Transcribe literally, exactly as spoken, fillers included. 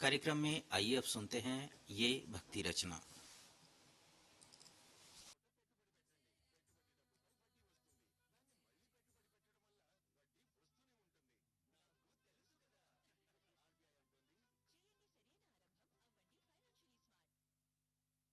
कार्यक्रम में आइए अब सुनते हैं ये भक्ति रचना।